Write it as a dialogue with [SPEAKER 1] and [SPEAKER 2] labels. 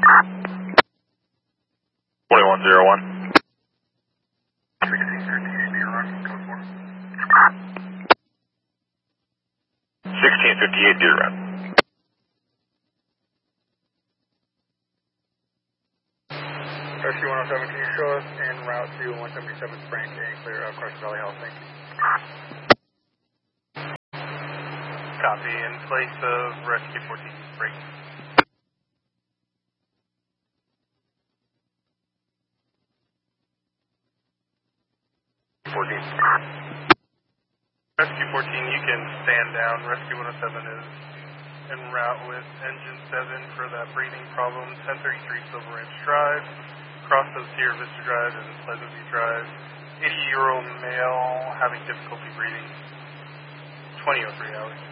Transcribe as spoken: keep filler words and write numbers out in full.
[SPEAKER 1] twenty-one zero one. sixteen fifty-eight, dear run.
[SPEAKER 2] Rescue one oh seven, can you show us en route to one seventy-seventh branch and clear out Carson Valley Health? Thank you.
[SPEAKER 3] Copy. In place of Rescue fourteen, break.
[SPEAKER 2] fourteen.
[SPEAKER 3] Rescue fourteen, you can stand down. Rescue one oh seven is en route with engine seven for that breathing problem. ten thirty-three Silver Ranch Drive. Crosses Sierra Vista Drive and Pleasant View Drive. eighty-year-old male having difficulty breathing. twenty oh three hours.